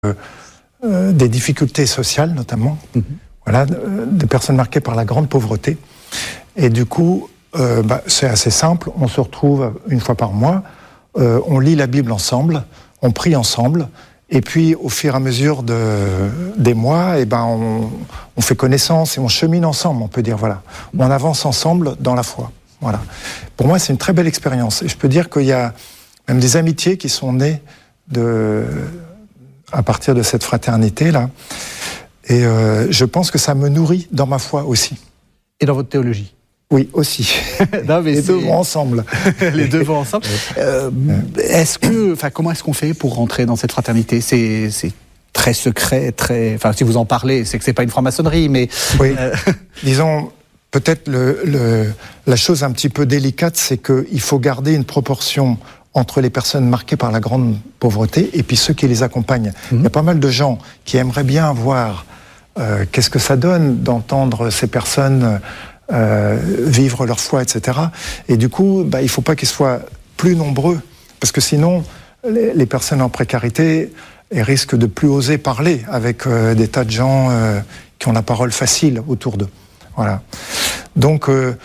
des difficultés sociales notamment, voilà, des personnes marquées par la grande pauvreté. Et du coup, c'est assez simple, on se retrouve une fois par mois, on lit la Bible ensemble, on prie ensemble, et puis au fur et à mesure des mois, on fait connaissance et on chemine ensemble, on peut dire, voilà. On avance ensemble dans la foi. Voilà. Pour moi, c'est une très belle expérience. Et je peux dire qu'il y a même des amitiés qui sont nées à partir de cette fraternité-là. Et je pense que ça me nourrit dans ma foi aussi. Et dans votre théologie? Oui, aussi. Non, mais les deux vont ensemble. Les deux vont ensemble. Comment est-ce qu'on fait pour rentrer dans cette fraternité? C'est très secret, très. Enfin, si vous en parlez, c'est que c'est pas une franc-maçonnerie, mais. Oui. Disons, peut-être la chose un petit peu délicate, c'est qu'il faut garder une proportion entre les personnes marquées par la grande pauvreté et puis ceux qui les accompagnent. Il y a pas mal de gens qui aimeraient bien voir qu'est-ce que ça donne d'entendre ces personnes vivre leur foi, etc. Et du coup, il ne faut pas qu'ils soient plus nombreux, parce que sinon, les personnes en précarité risquent de plus oser parler avec des tas de gens qui ont la parole facile autour d'eux. Voilà. Donc,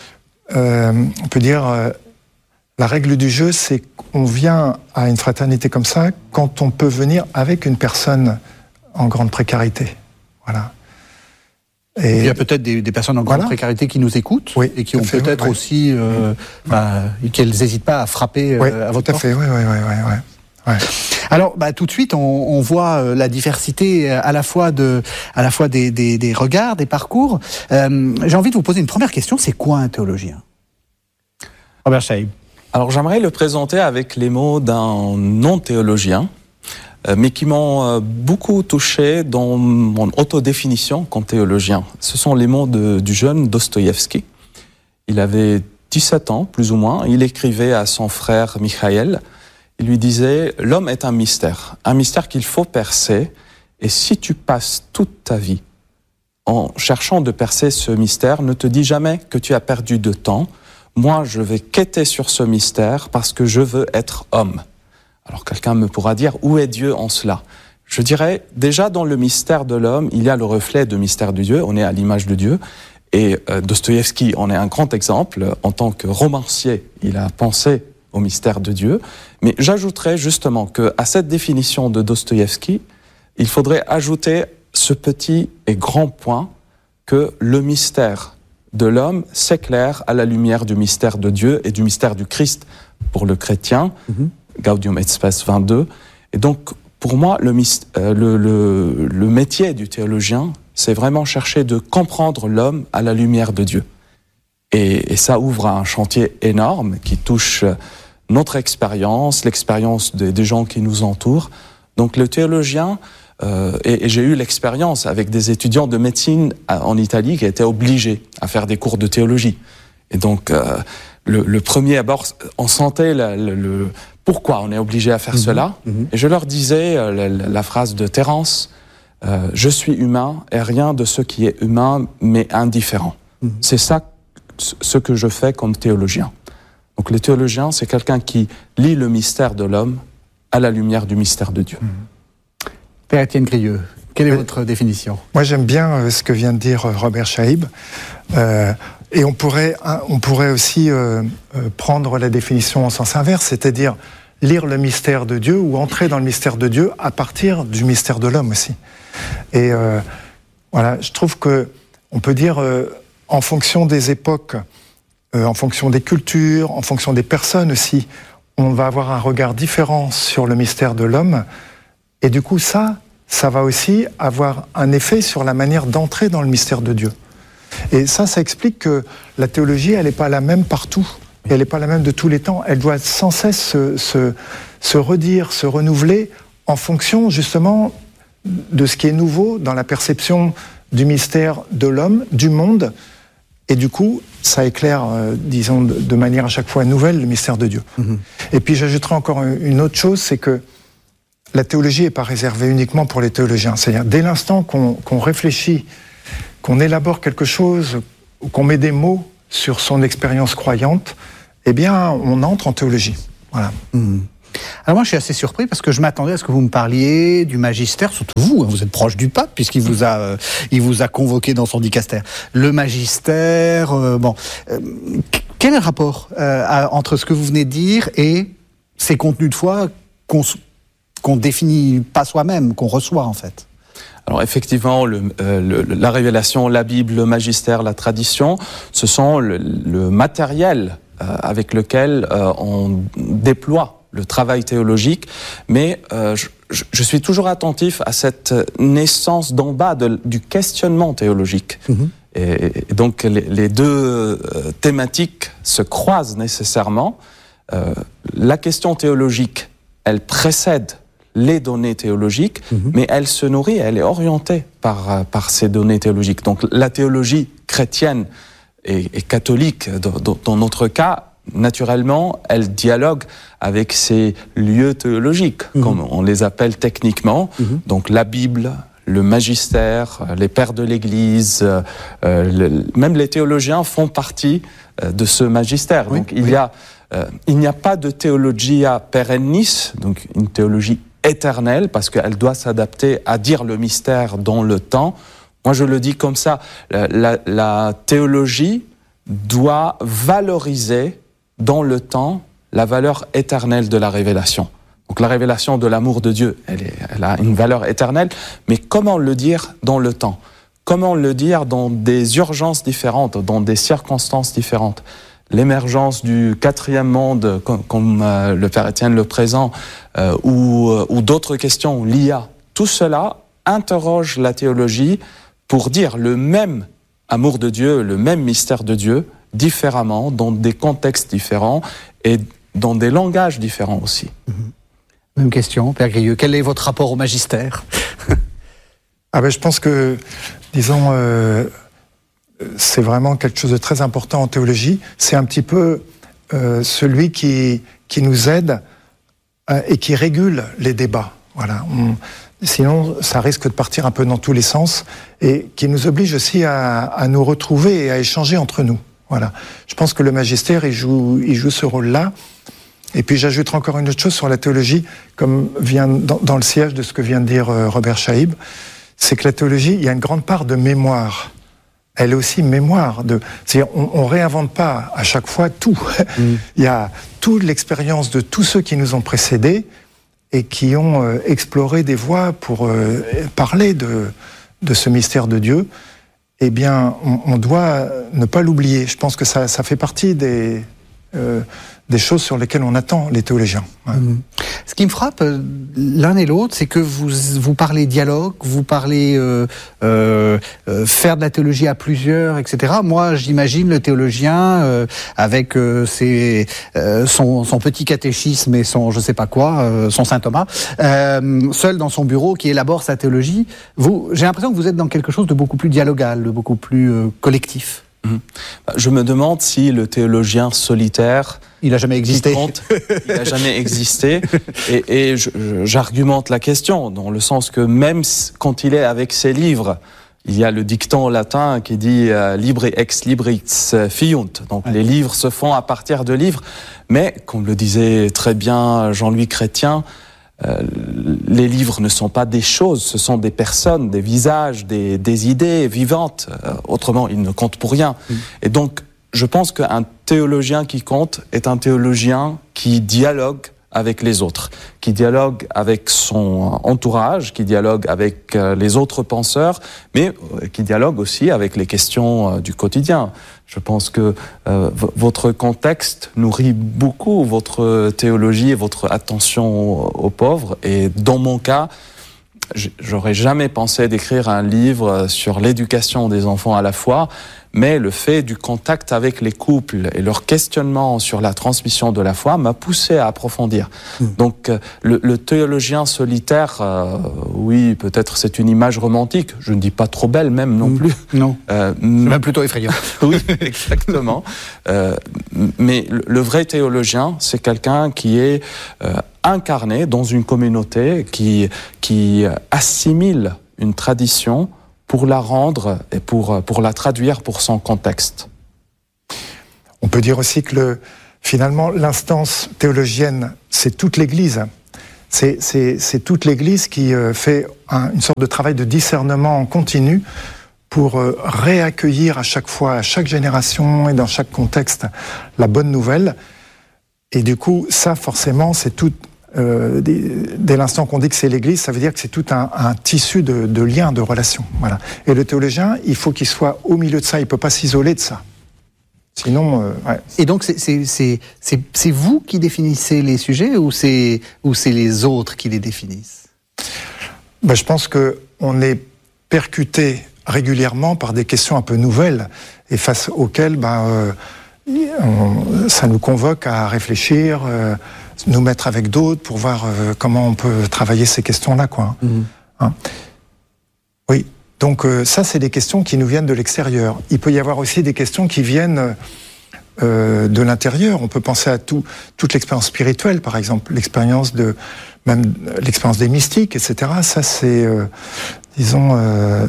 on peut dire... la règle du jeu, c'est qu'on vient à une fraternité comme ça quand on peut venir avec une personne en grande précarité. Voilà. Et il y a peut-être des personnes en grande précarité qui nous écoutent, oui, et qui ont peut-être aussi, qu'elles n'hésitent pas à frapper à votre porte. Tout à fait, oui. Alors, tout de suite, on voit la diversité à la fois des regards, des parcours. J'ai envie de vous poser une première question. C'est quoi un théologien? Robert Chaib. Alors j'aimerais le présenter avec les mots d'un non-théologien, mais qui m'ont beaucoup touché dans mon autodéfinition comme théologien. Ce sont les mots du jeune Dostoïevski. Il avait 17 ans, plus ou moins. Il écrivait à son frère Mikhaïl. Il lui disait « L'homme est un mystère qu'il faut percer. Et si tu passes toute ta vie en cherchant de percer ce mystère, ne te dis jamais que tu as perdu de temps. Moi, je vais quêter sur ce mystère parce que je veux être homme. » Alors quelqu'un me pourra dire, où est Dieu en cela? Je dirais, déjà dans le mystère de l'homme, il y a le reflet du mystère de Dieu, on est à l'image de Dieu. Et Dostoïevski en est un grand exemple. En tant que romancier, il a pensé au mystère de Dieu. Mais j'ajouterais justement qu'à cette définition de Dostoïevski, il faudrait ajouter ce petit et grand point que le mystère de l'homme s'éclaire à la lumière du mystère de Dieu et du mystère du Christ pour le chrétien, Gaudium et Spes 22. Et donc, pour moi, le métier du théologien, c'est vraiment chercher de comprendre l'homme à la lumière de Dieu. Et ça ouvre un chantier énorme qui touche notre expérience, l'expérience des gens qui nous entourent. Donc le théologien... et j'ai eu l'expérience avec des étudiants de médecine en Italie qui étaient obligés à faire des cours de théologie. Et donc, le premier abord, on sentait pourquoi on est obligé à faire cela. Et je leur disais la phrase de Terence, je suis humain et rien de ce qui est humain m'est indifférent. C'est ça ce que je fais comme théologien. Donc le théologien, c'est quelqu'un qui lit le mystère de l'homme à la lumière du mystère de Dieu. Père Étienne Grieux, quelle est votre définition? Moi, j'aime bien ce que vient de dire Robert Chaib. Et on pourrait aussi prendre la définition en sens inverse, c'est-à-dire lire le mystère de Dieu ou entrer dans le mystère de Dieu à partir du mystère de l'homme aussi. Et voilà, je trouve qu'on peut dire, en fonction des époques, en fonction des cultures, en fonction des personnes aussi, on va avoir un regard différent sur le mystère de l'homme. Et du coup, ça va aussi avoir un effet sur la manière d'entrer dans le mystère de Dieu. Et ça explique que la théologie, elle n'est pas la même partout. Et elle n'est pas la même de tous les temps. Elle doit sans cesse se redire, se renouveler en fonction, justement, de ce qui est nouveau dans la perception du mystère de l'homme, du monde. Et du coup, ça éclaire, disons, de manière à chaque fois nouvelle, le mystère de Dieu. Et puis, j'ajouterai encore une autre chose, c'est que la théologie n'est pas réservée uniquement pour les théologiens. C'est-à-dire, dès l'instant qu'on réfléchit, qu'on élabore quelque chose, qu'on met des mots sur son expérience croyante, eh bien, on entre en théologie. Voilà. Alors moi, je suis assez surpris parce que je m'attendais à ce que vous me parliez du magistère, surtout vous, vous êtes proche du pape puisqu'il vous a convoqué dans son dicaster. Le magistère, quel est le rapport entre ce que vous venez de dire et ces contenus de foi qu'on définit pas soi-même, qu'on reçoit en fait? Alors effectivement, la révélation, la Bible, le magistère, la tradition, ce sont le matériel avec lequel on déploie le travail théologique, mais je suis toujours attentif à cette naissance d'en bas du questionnement théologique. Et donc les deux thématiques se croisent nécessairement. La question théologique, elle précède les données théologiques, mais elle se nourrit, elle est orientée par ces données théologiques. Donc la théologie chrétienne et catholique, dans notre cas, naturellement, elle dialogue avec ces lieux théologiques, comme on les appelle techniquement. Donc la Bible, le magistère, les pères de l'Église, même les théologiens font partie de ce magistère. Donc il n'y a pas de théologia perennis, donc une théologie éternelle, parce qu'elle doit s'adapter à dire le mystère dans le temps. Moi, je le dis comme ça, la théologie doit valoriser dans le temps la valeur éternelle de la révélation. Donc la révélation de l'amour de Dieu, elle a une valeur éternelle, mais comment le dire dans le temps? Comment le dire dans des urgences différentes, dans des circonstances différentes? L'émergence du quatrième monde, comme le Père Étienne le présente, ou d'autres questions, l'IA, tout cela interroge la théologie pour dire le même amour de Dieu, le même mystère de Dieu, différemment, dans des contextes différents et dans des langages différents aussi. Même question, Père Grieux, quel est votre rapport au magistère? Je pense que, disons, c'est vraiment quelque chose de très important en théologie. C'est un petit peu celui qui nous aide et qui régule les débats. Voilà. Sinon, ça risque de partir un peu dans tous les sens et qui nous oblige aussi à nous retrouver et à échanger entre nous. Voilà. Je pense que le magistère, il joue ce rôle-là. Et puis j'ajouterai encore une autre chose sur la théologie, comme vient dans le siège de ce que vient de dire Robert Chaïb, c'est que la théologie, il y a une grande part de mémoire. Elle est aussi mémoire. C'est-à-dire, on ne réinvente pas à chaque fois tout. Il y a toute l'expérience de tous ceux qui nous ont précédés et qui ont exploré des voies pour parler de ce mystère de Dieu. Eh bien, on doit ne pas l'oublier. Je pense que ça fait partie des choses sur lesquelles on attend les théologiens. Ouais. Ce qui me frappe l'un et l'autre, c'est que vous parlez dialogue, vous parlez faire de la théologie à plusieurs, etc. Moi, j'imagine le théologien avec son petit catéchisme et son je sais pas quoi, son Saint Thomas, seul dans son bureau qui élabore sa théologie. J'ai l'impression que vous êtes dans quelque chose de beaucoup plus dialogal, de beaucoup plus collectif. Je me demande si le théologien solitaire... Il n'a jamais existé. Il n'a jamais existé. Et j'argumente la question, dans le sens que même quand il est avec ses livres, il y a le dicton latin qui dit « libre ex libris fiunt ». Donc les livres se font à partir de livres. Mais, comme le disait très bien Jean-Louis Chrétien, les livres ne sont pas des choses, ce sont des personnes, des visages, des idées vivantes. Autrement, ils ne comptent pour rien. Et donc, je pense qu'un théologien qui compte est un théologien qui dialogue avec les autres, qui dialogue avec son entourage, qui dialogue avec les autres penseurs, mais qui dialogue aussi avec les questions du quotidien. Je pense que votre contexte nourrit beaucoup votre théologie et votre attention aux pauvres. Et dans mon cas, j'aurais jamais pensé d'écrire un livre sur l'éducation des enfants à la foi, mais le fait du contact avec les couples et leur questionnement sur la transmission de la foi m'a poussé à approfondir. Donc le théologien solitaire, oui, peut-être c'est une image romantique, je ne dis pas trop belle même non plus. Non, c'est même plutôt effrayant. Oui, exactement. Mais le vrai théologien, c'est quelqu'un qui est incarné dans une communauté, qui assimile une tradition pour la rendre et pour la traduire pour son contexte. On peut dire aussi que finalement, l'instance théologienne, c'est toute l'Église. C'est toute l'Église qui fait une sorte de travail de discernement en continu pour réaccueillir à chaque fois, à chaque génération et dans chaque contexte, la bonne nouvelle. Et du coup, ça, forcément, c'est tout. Dès l'instant qu'on dit que c'est l'Église, ça veut dire que c'est tout un tissu de liens, de relations. Voilà. Et le théologien, il faut qu'il soit au milieu de ça, il ne peut pas s'isoler de ça. Sinon, ouais. Et donc, c'est vous qui définissez les sujets ou c'est les autres qui les définissent ? Je pense qu'on est percuté régulièrement par des questions un peu nouvelles et face auxquelles ça nous convoque à réfléchir, nous mettre avec d'autres pour voir comment on peut travailler ces questions-là, quoi. Hein. Oui, donc ça, c'est des questions qui nous viennent de l'extérieur. Il peut y avoir aussi des questions qui viennent de l'intérieur. On peut penser à toute l'expérience spirituelle, par exemple, même l'expérience des mystiques, etc. Ça, c'est, disons,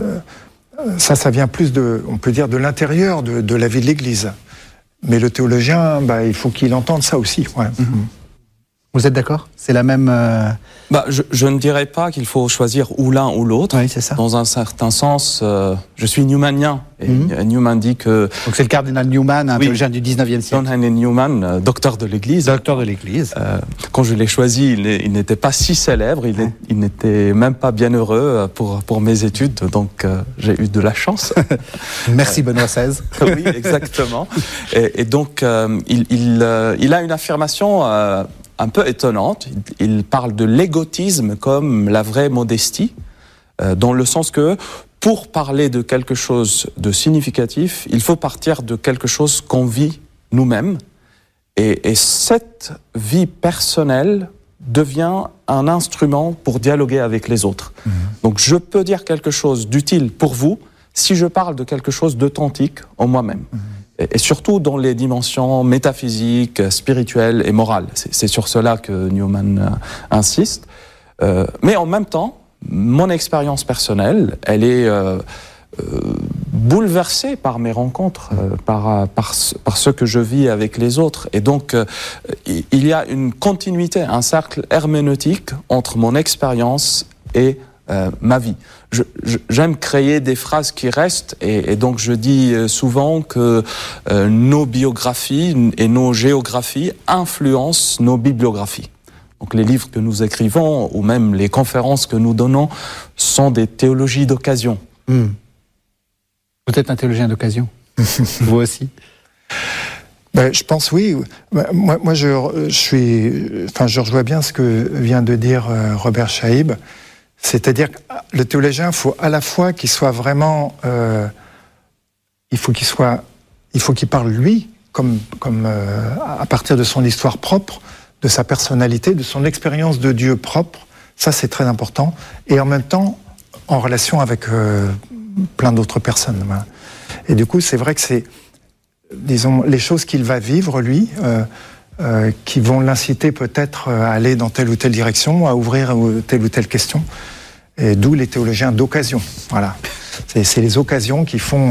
ça vient plus on peut dire, de l'intérieur de la vie de l'Église. Mais le théologien, il faut qu'il entende ça aussi. Ouais. Vous êtes d'accord ? C'est la même... Je ne dirais pas qu'il faut choisir ou l'un ou l'autre. Oui, c'est ça. Dans un certain sens, je suis newmanien. Et Newman dit que... Donc c'est le cardinal Newman, un théologien du 19e siècle. John Henry Newman, docteur de l'Église. Docteur de l'Église. Quand je l'ai choisi, il n'était pas si célèbre, il n'était même pas bien heureux pour mes études, donc j'ai eu de la chance. Merci Benoît XVI. Oui, exactement. Et donc, il a une affirmation... un peu étonnante. Il parle de l'égotisme comme la vraie modestie, dans le sens que pour parler de quelque chose de significatif, il faut partir de quelque chose qu'on vit nous-mêmes. Et cette vie personnelle devient un instrument pour dialoguer avec les autres. Donc je peux dire quelque chose d'utile pour vous si je parle de quelque chose d'authentique en moi-même. Et surtout dans les dimensions métaphysiques, spirituelles et morales. C'est sur cela que Newman insiste. Mais en même temps, mon expérience personnelle, elle est bouleversée par mes rencontres, par ce que je vis avec les autres. Et donc, il y a une continuité, un cercle herméneutique entre mon expérience et ma vie. J'aime créer des phrases qui restent et donc je dis souvent que nos biographies et nos géographies influencent nos bibliographies. Donc les livres que nous écrivons ou même les conférences que nous donnons sont des théologies d'occasion. Vous êtes un théologien d'occasion. Vous aussi. Je pense oui. Moi je rejoins bien ce que vient de dire Robert Chaïb. C'est-à-dire que le théologien, il faut à la fois qu'il soit vraiment, il faut qu'il parle lui, comme à partir de son histoire propre, de sa personnalité, de son expérience de Dieu propre. Ça, c'est très important. Et en même temps, en relation avec plein d'autres personnes. Voilà. Et du coup, c'est vrai que c'est, disons, les choses qu'il va vivre lui. Qui vont l'inciter peut-être à aller dans telle ou telle direction, à ouvrir telle ou telle question. Et d'où les théologiens d'occasion. Voilà. C'est les occasions qui font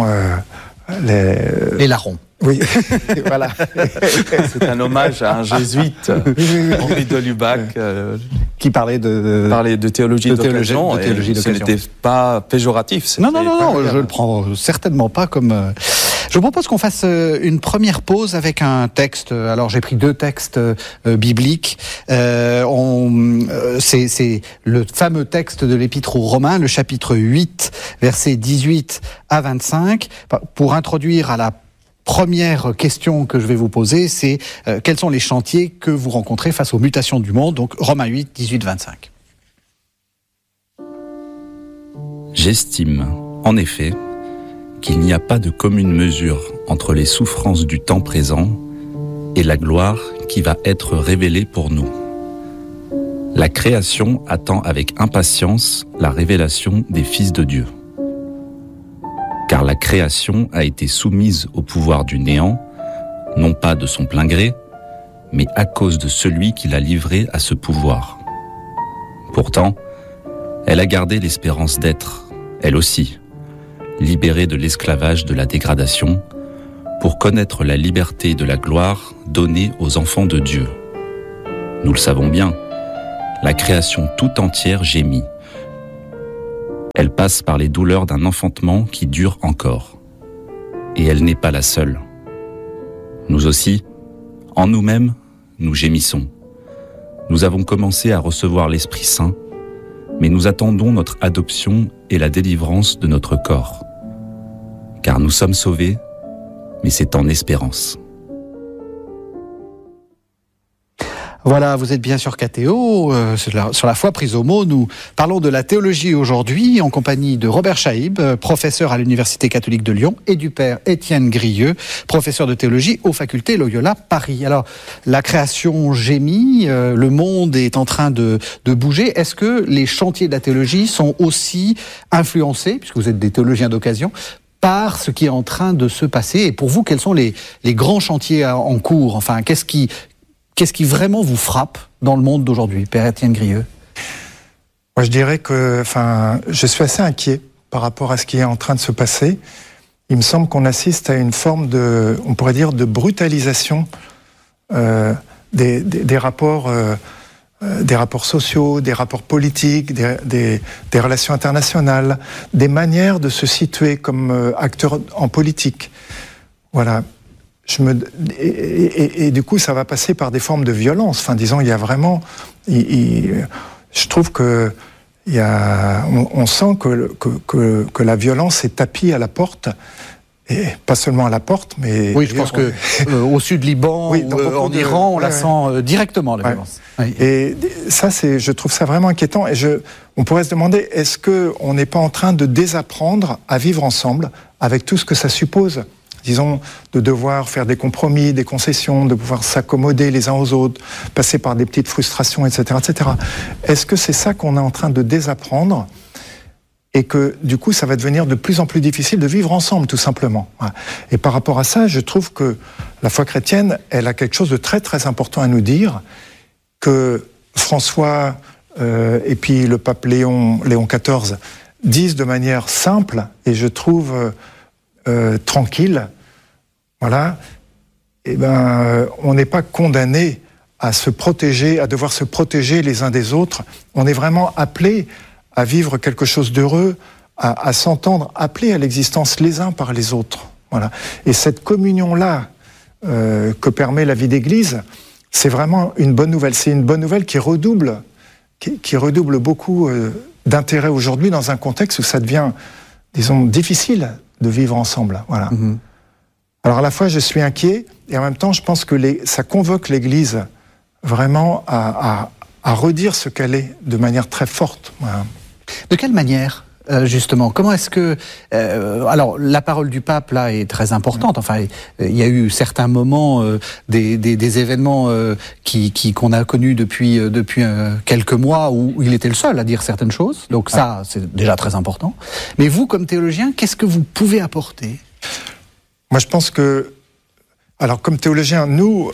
les larrons. Oui, voilà. C'est un hommage à un jésuite, Henri de Lubac, qui parlait de théologie d'occasion. Ce n'était pas péjoratif. Non, je le prends certainement pas comme... Je vous propose qu'on fasse une première pause avec un texte. Alors j'ai pris 2 textes bibliques. C'est le fameux texte de l'Épître aux Romains, le chapitre 8, versets 18 à 25. Pour introduire à la première question que je vais vous poser, c'est quels sont les chantiers que vous rencontrez face aux mutations du monde. Donc Romains 8, 18, 25. J'estime, en effet, qu'il n'y a pas de commune mesure entre les souffrances du temps présent et la gloire qui va être révélée pour nous. La création attend avec impatience la révélation des fils de Dieu. Car la création a été soumise au pouvoir du néant, non pas de son plein gré, mais à cause de celui qui l'a livrée à ce pouvoir. Pourtant, elle a gardé l'espérance d'être, elle aussi, libérée de l'esclavage de la dégradation, pour connaître la liberté de la gloire donnée aux enfants de Dieu. Nous le savons bien, la création tout entière gémit. Elle passe par les douleurs d'un enfantement qui dure encore. Et elle n'est pas la seule. Nous aussi, en nous-mêmes, nous gémissons. Nous avons commencé à recevoir l'Esprit Saint, mais nous attendons notre adoption et la délivrance de notre corps. Car nous sommes sauvés, mais c'est en espérance. Voilà, vous êtes bien sur KTO, sur la foi prise au mot. Nous parlons de la théologie aujourd'hui en compagnie de Robert Chaïb, professeur à l'Université catholique de Lyon, et du père Étienne Grieux, professeur de théologie aux facultés Loyola Paris. Alors, la création gémit, le monde est en train de bouger. Est-ce que les chantiers de la théologie sont aussi influencés, puisque vous êtes des théologiens d'occasion, par ce qui est en train de se passer? Et pour vous, quels sont les grands chantiers en cours? Enfin, qu'est-ce qui vraiment vous frappe dans le monde d'aujourd'hui, Père Étienne Grieux? Moi, je dirais que, je suis assez inquiet par rapport à ce qui est en train de se passer. Il me semble qu'on assiste à une forme on pourrait dire, de brutalisation des rapports sociaux, des rapports politiques, des relations internationales, des manières de se situer comme acteur en politique. Voilà. Et du coup, ça va passer par des formes de violence. Enfin, disons, il y a vraiment... je trouve que on sent que la violence est tapie à la porte. Et pas seulement à la porte, mais... Oui, je pense que au sud Liban, oui, ou en Iran, on la sent directement, la violence. Oui. Et ça, je trouve ça vraiment inquiétant. Et on pourrait se demander, est-ce qu'on n'est pas en train de désapprendre à vivre ensemble avec tout ce que ça suppose ? Disons, de devoir faire des compromis, des concessions, de pouvoir s'accommoder les uns aux autres, passer par des petites frustrations, etc., etc. Est-ce que c'est ça qu'on est en train de désapprendre et que, du coup, ça va devenir de plus en plus difficile de vivre ensemble, tout simplement. Et par rapport à ça, je trouve que la foi chrétienne, elle a quelque chose de très, très important à nous dire, que François et puis le pape Léon XIV disent de manière simple, et je trouve tranquille, voilà, on n'est pas condamné à se protéger, à devoir se protéger les uns des autres. On est vraiment appelé à vivre quelque chose d'heureux, à s'entendre, appelé à l'existence les uns par les autres. Voilà. Et cette communion-là que permet la vie d'Église, c'est vraiment une bonne nouvelle. C'est une bonne nouvelle qui redouble beaucoup d'intérêt aujourd'hui dans un contexte où ça devient, disons, difficile de vivre ensemble. Voilà. Mm-hmm. Alors à la fois je suis inquiet et en même temps je pense que ça convoque l'Église vraiment à redire ce qu'elle est de manière très forte. Voilà. De quelle manière justement, comment est-ce que... alors, la parole du pape, là, est très importante. Enfin, il y a eu certains moments, des événements qu'on a connus depuis quelques mois où il était le seul à dire certaines choses. Donc ça, c'est déjà très important. Mais vous, comme théologien, qu'est-ce que vous pouvez apporter ? Moi, je pense que... Alors, comme théologien, nous...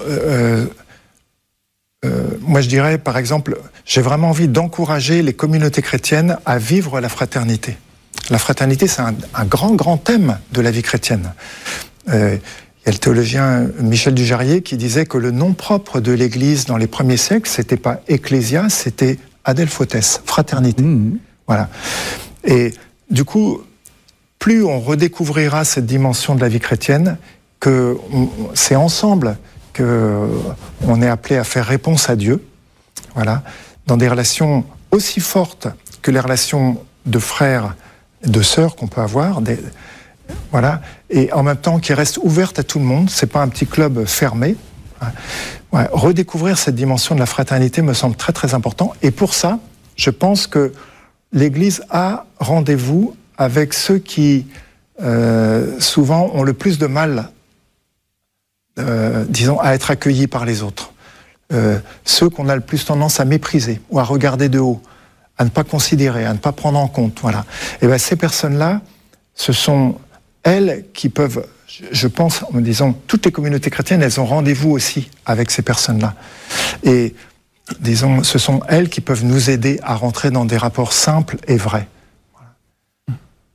moi, je dirais, par exemple, j'ai vraiment envie d'encourager les communautés chrétiennes à vivre la fraternité. La fraternité, c'est un grand thème de la vie chrétienne. Il y a le théologien Michel Dujarrier qui disait que le nom propre de l'Église dans les premiers siècles, c'était pas ecclésia, c'était adelphotes, fraternité. Mmh. Voilà. Et du coup, plus on redécouvrira cette dimension de la vie chrétienne, que c'est ensemble qu'on est appelé à faire réponse à Dieu, voilà, dans des relations aussi fortes que les relations de frères et de sœurs qu'on peut avoir, voilà, et en même temps qui restent ouvertes à tout le monde. C'est pas un petit club fermé. Ouais, redécouvrir cette dimension de la fraternité me semble très très important. Et pour ça, je pense que l'Église a rendez-vous avec ceux qui souvent ont le plus de mal, disons, à être accueillis par les autres. Ceux qu'on a le plus tendance à mépriser ou à regarder de haut, à ne pas considérer, à ne pas prendre en compte. Voilà. Et bien ces personnes-là, ce sont elles qui peuvent, je pense, en me disant, toutes les communautés chrétiennes, elles ont rendez-vous aussi avec ces personnes-là. Et disons, ce sont elles qui peuvent nous aider à rentrer dans des rapports simples et vrais.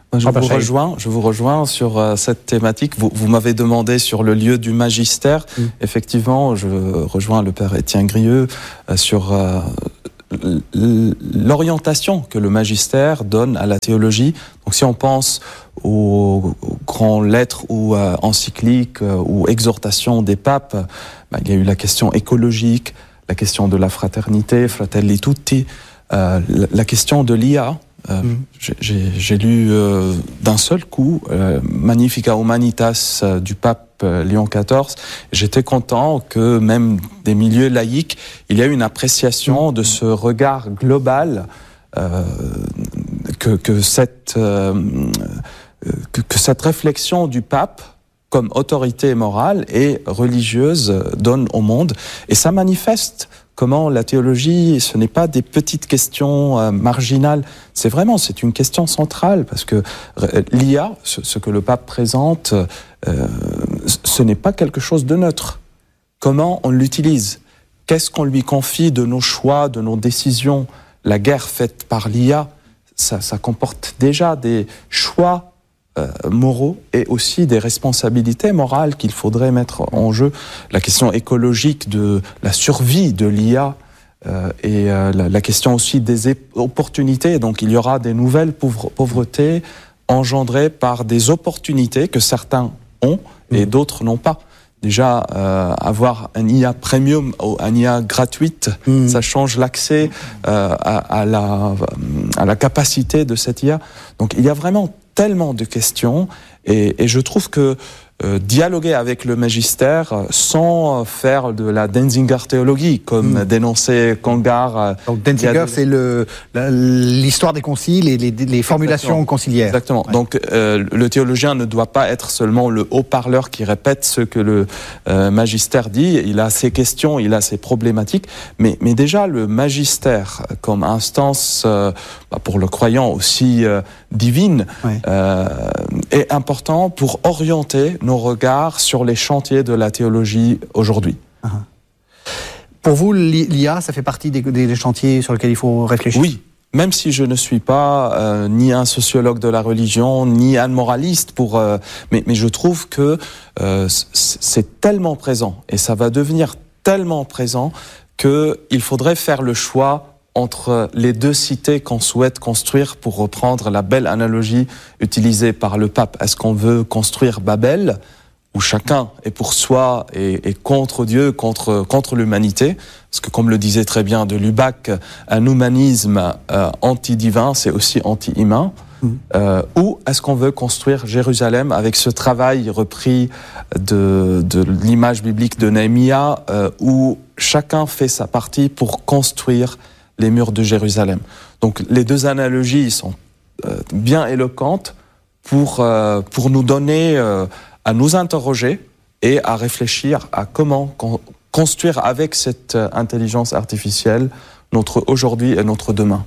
Je vous rejoins sur cette thématique. Vous m'avez demandé sur le lieu du magistère. Effectivement, je rejoins le père Étienne Grieux sur l'orientation que le magistère donne à la théologie. Donc si on pense aux grandes lettres ou encycliques ou exhortations des papes, il y a eu la question écologique, la question de la fraternité, Fratelli Tutti, la question de l'IA. J'ai lu d'un seul coup Magnificat Humanitas du pape Léon XIV. J'étais content que même des milieux laïcs, il y a une appréciation de ce regard global que cette réflexion du pape comme autorité morale et religieuse donne au monde. Et ça manifeste comment la théologie, ce n'est pas des petites questions marginales, c'est une question centrale, parce que l'IA, ce que le pape présente, ce n'est pas quelque chose de neutre. Comment on l'utilise? Qu'est-ce qu'on lui confie de nos choix, de nos décisions? La guerre faite par l'IA, ça comporte déjà des choix moraux et aussi des responsabilités morales qu'il faudrait mettre en jeu. La question écologique de la survie de l'IA et la question aussi des opportunités. Donc il y aura des nouvelles pauvretés engendrées par des opportunités que certains ont et d'autres n'ont pas. Déjà, avoir un IA premium ou un IA gratuite, ça change l'accès à la capacité de cette IA. Donc il y a vraiment tellement de questions et je trouve que dialoguer avec le magistère sans faire de la Denzinger-théologie, comme dénonçait Congar. Donc Denzinger, c'est l'histoire des conciles et les formulations conciliaires. Exactement. Ouais. Donc le théologien ne doit pas être seulement le haut-parleur qui répète ce que le magistère dit. Il a ses questions, il a ses problématiques, mais déjà le magistère comme instance pour le croyant aussi divine est important pour orienter nos regards sur les chantiers de la théologie aujourd'hui. Pour vous, l'IA, ça fait partie des chantiers sur lesquels il faut réfléchir? Oui, même si je ne suis pas ni un sociologue de la religion, ni un moraliste, mais je trouve que c'est tellement présent, et ça va devenir tellement présent qu'il faudrait faire le choix entre les deux cités qu'on souhaite construire, pour reprendre la belle analogie utilisée par le pape. Est-ce qu'on veut construire Babel, où chacun est pour soi et contre Dieu, contre l'humanité? Parce que comme le disait très bien de Lubac, un humanisme anti-divin, c'est aussi anti-humain. Ou est-ce qu'on veut construire Jérusalem avec ce travail repris de l'image biblique de Néhémia, où chacun fait sa partie pour construire les murs de Jérusalem. Donc les deux analogies sont bien éloquentes pour nous donner à nous interroger et à réfléchir à comment construire avec cette intelligence artificielle notre aujourd'hui et notre demain.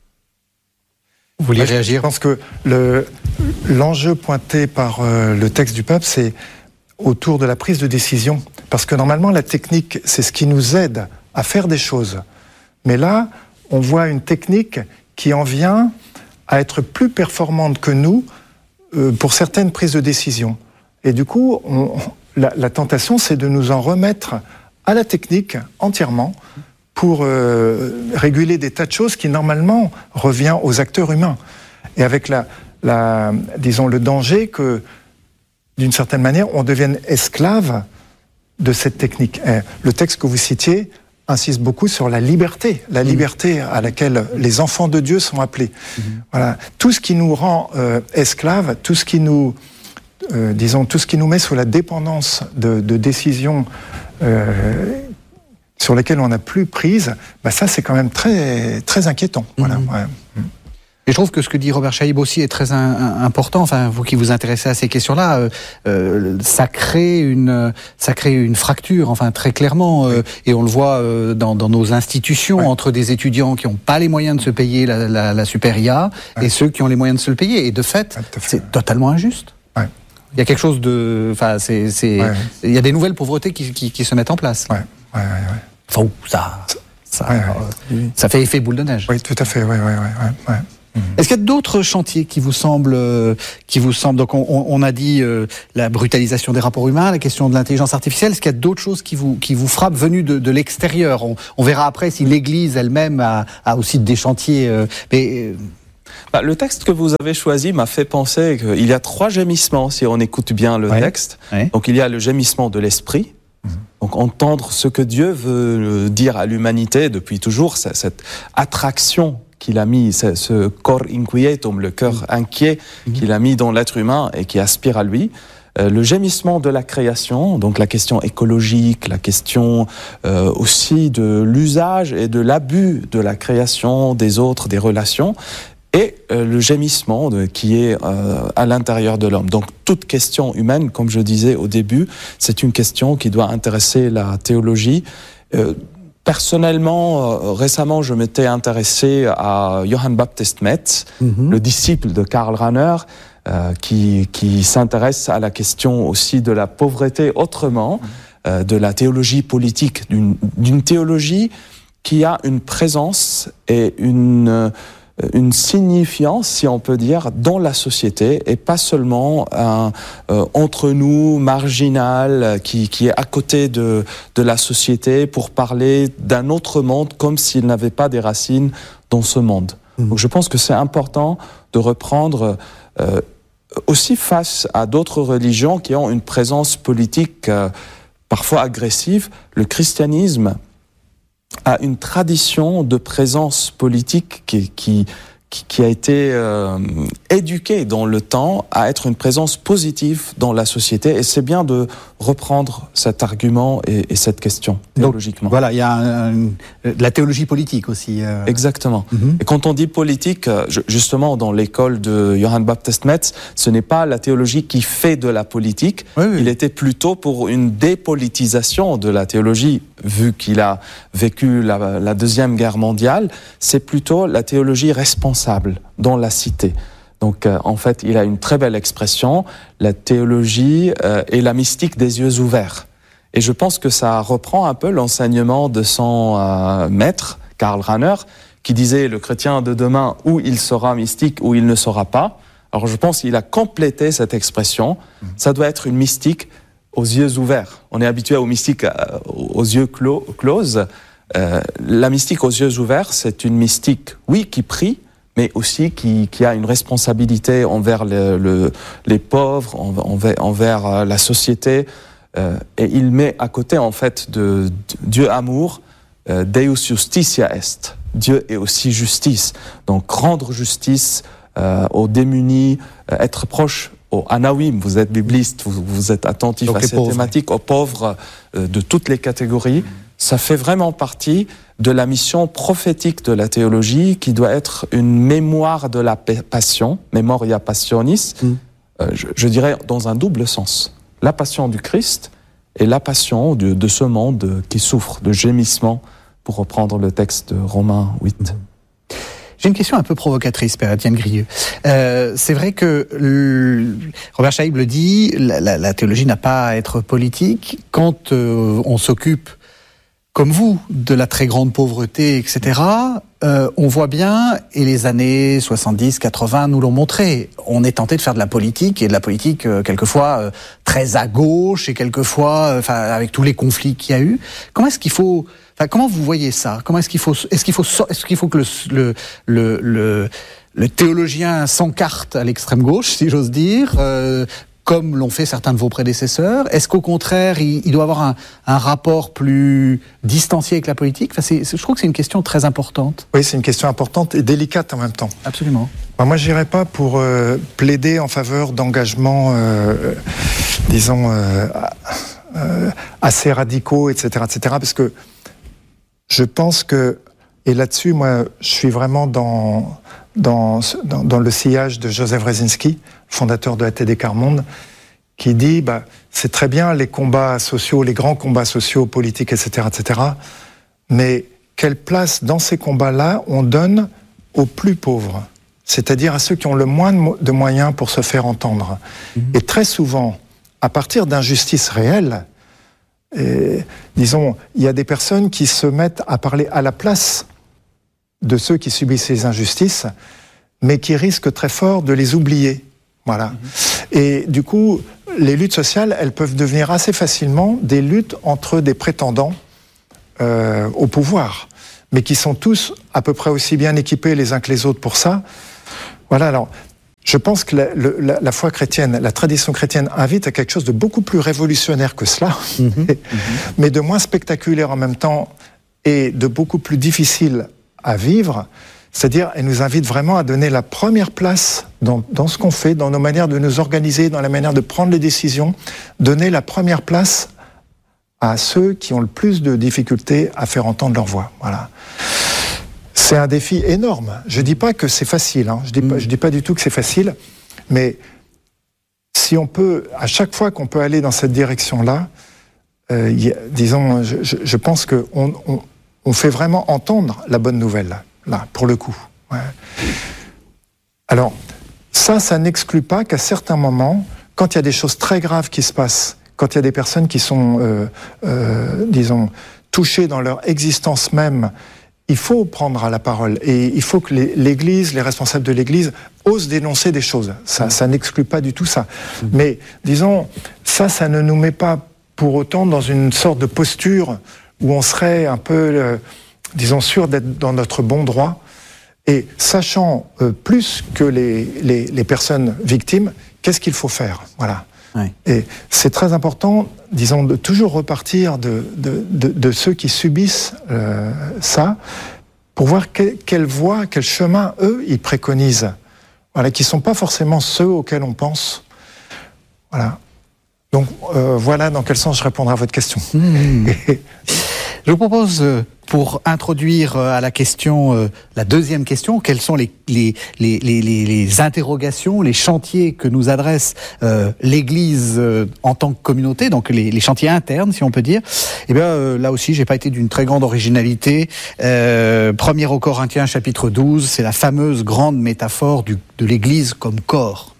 Vous vouliez réagir? Je pense que l'enjeu pointé par le texte du pape, c'est autour de la prise de décision. Parce que normalement, la technique, c'est ce qui nous aide à faire des choses. Mais là, on voit une technique qui en vient à être plus performante que nous pour certaines prises de décision. Et du coup, la tentation, c'est de nous en remettre à la technique entièrement pour réguler des tas de choses qui, normalement, revient aux acteurs humains. Et avec disons, le danger que, d'une certaine manière, on devienne esclave de cette technique. Et le texte que vous citiez insiste beaucoup sur la liberté à laquelle les enfants de Dieu sont appelés. Voilà. Tout ce qui nous rend esclaves, tout ce qui nous met sous la dépendance de décisions sur lesquelles on n'a plus prise, ça c'est quand même très, très inquiétant. Voilà. Et je trouve que ce que dit Robert Chaïb aussi est très important. Enfin, vous qui vous intéressez à ces questions-là, ça crée une fracture, enfin très clairement, et on le voit dans nos institutions entre des étudiants qui n'ont pas les moyens de se payer la super IA et ceux qui ont les moyens de se le payer. Et de fait, c'est totalement injuste. Il y a quelque chose de, il y a des nouvelles pauvretés qui se mettent en place. Enfin, ça fait effet boule de neige. Oui, tout à fait. Est-ce qu'il y a d'autres chantiers qui vous semblent donc on a dit la brutalisation des rapports humains, la question de l'intelligence artificielle. Est-ce qu'il y a d'autres choses qui vous frappent venues de l'extérieur? On verra après si l'Église elle-même a aussi des chantiers. Le texte que vous avez choisi m'a fait penser qu'il y a 3 gémissements si on écoute bien le texte. Ouais. Donc il y a le gémissement de l'esprit. Donc entendre ce que Dieu veut dire à l'humanité depuis toujours, cette attraction qu'il a mis, ce cor inquietum, le cœur inquiet qu'il a mis dans l'être humain et qui aspire à lui. Le gémissement de la création, donc la question écologique, la question aussi de l'usage et de l'abus de la création, des autres, des relations, et le gémissement qui est à l'intérieur de l'homme. Donc toute question humaine, comme je disais au début, c'est une question qui doit intéresser la théologie. Personnellement, récemment, je m'étais intéressé à Johann Baptist Metz, le disciple de Karl Rahner, qui s'intéresse à la question aussi de la pauvreté autrement, de la théologie politique, d'une théologie qui a une présence et une signifiance, si on peut dire, dans la société et pas seulement entre nous, marginal, qui est à côté de la société pour parler d'un autre monde comme s'il n'avait pas des racines dans ce monde. Donc je pense que c'est important de reprendre aussi face à d'autres religions qui ont une présence politique parfois agressive. Le christianisme a une tradition de présence politique qui a été éduquée dans le temps à être une présence positive dans la société. Et c'est bien de reprendre cet argument et cette question théologiquement. Donc, voilà, il y a de la théologie politique aussi. Exactement. Et quand on dit politique, justement, dans l'école de Johann Baptist Metz, ce n'est pas la théologie qui fait de la politique. Oui. Il était plutôt pour une dépolitisation de la théologie, vu qu'il a vécu la Deuxième Guerre mondiale. C'est plutôt la théologie responsable dans la cité. Donc, en fait, il a une très belle expression, la théologie et la mystique des yeux ouverts. Et je pense que ça reprend un peu l'enseignement de son maître, Karl Rahner, qui disait, le chrétien de demain, ou il sera mystique, ou il ne sera pas. Alors, je pense qu'il a complété cette expression. Ça doit être une mystique aux yeux ouverts. On est habitué aux mystiques aux yeux closes. La mystique aux yeux ouverts, c'est une mystique, oui, qui prie, mais aussi qui a une responsabilité envers les pauvres, envers la société. Et il met à côté, en fait, de Dieu amour, Deus justitia est. Dieu est aussi justice. Donc, rendre justice aux démunis, être proche aux anawim, vous êtes bibliste, vous êtes attentif donc à ces thématiques, aux pauvres de toutes les catégories. Ça fait vraiment partie de la mission prophétique de la théologie qui doit être une mémoire de la passion, memoria passionis, je dirais dans un double sens. La passion du Christ et la passion de ce monde qui souffre de gémissement, pour reprendre le texte de Romains 8. J'ai une question un peu provocatrice, Père Étienne Grieux. C'est vrai que Robert Schaib le dit, la théologie n'a pas à être politique. Quand on s'occupe, comme vous, de la très grande pauvreté, etc., on voit bien, et les années 70, 80 nous l'ont montré, on est tenté de faire de la politique, et de la politique quelquefois très à gauche, et quelquefois avec tous les conflits qu'il y a eu. Comment est-ce qu'il faut... comment vous voyez ça? Comment est-ce qu'il faut que le théologien s'encarte à l'extrême gauche, si j'ose dire, comme l'ont fait certains de vos prédécesseurs? Est-ce qu'au contraire, il doit avoir un rapport plus distancié avec la politique? Je trouve que c'est une question très importante. Oui, c'est une question importante et délicate en même temps. Absolument. Moi, je n'irais pas pour plaider en faveur d'engagements, disons, assez radicaux, etc., parce que je pense que, et là-dessus, moi, je suis vraiment dans le sillage de Joseph Rezinski, fondateur de ATD Quart Monde, qui dit, c'est très bien les combats sociaux, les grands combats sociaux, politiques, etc., mais quelle place dans ces combats-là on donne aux plus pauvres, c'est-à-dire à ceux qui ont le moins de moyens pour se faire entendre. Et très souvent, à partir d'injustices réelles, disons, il y a des personnes qui se mettent à parler à la place de ceux qui subissent ces injustices, mais qui risquent très fort de les oublier. Voilà. Et du coup, les luttes sociales, elles peuvent devenir assez facilement des luttes entre des prétendants au pouvoir, mais qui sont tous à peu près aussi bien équipés les uns que les autres pour ça. Voilà, alors, je pense que la foi chrétienne, la tradition chrétienne invite à quelque chose de beaucoup plus révolutionnaire que cela, mais de moins spectaculaire en même temps et de beaucoup plus difficile à vivre. C'est-à-dire, elle nous invite vraiment à donner la première place dans ce qu'on fait, dans nos manières de nous organiser, dans la manière de prendre les décisions, donner la première place à ceux qui ont le plus de difficultés à faire entendre leur voix. Voilà. C'est un défi énorme. Je ne dis pas que c'est facile, hein. Je dis pas du tout que c'est facile, mais si on peut, à chaque fois qu'on peut aller dans cette direction-là, disons, je pense qu'on fait vraiment entendre la bonne nouvelle. Là, pour le coup. Ouais. Alors, ça n'exclut pas qu'à certains moments, quand il y a des choses très graves qui se passent, quand il y a des personnes qui sont, disons, touchées dans leur existence même, il faut prendre à la parole et il faut que l'Église, les responsables de l'Église, osent dénoncer des choses. Ça n'exclut pas du tout ça. Mais, disons, ça ne nous met pas pour autant dans une sorte de posture où on serait un peu... disons, sûr d'être dans notre bon droit, et sachant plus que les personnes victimes, qu'est-ce qu'il faut faire. Voilà. Oui. Et c'est très important, disons, de toujours repartir de ceux qui subissent ça, pour voir quelle voie, quel chemin, eux, ils préconisent. Voilà, qui ne sont pas forcément ceux auxquels on pense. Voilà. Donc, voilà dans quel sens je répondrai à votre question. Je vous propose, pour introduire à la question, la deuxième question, quelles sont les interrogations, les chantiers que nous adresse l'Église en tant que communauté, donc les chantiers internes, si on peut dire. Eh bien, là aussi, j'ai pas été d'une très grande originalité. 1er aux Corinthiens, chapitre 12, c'est la fameuse grande métaphore de l'Église comme corps.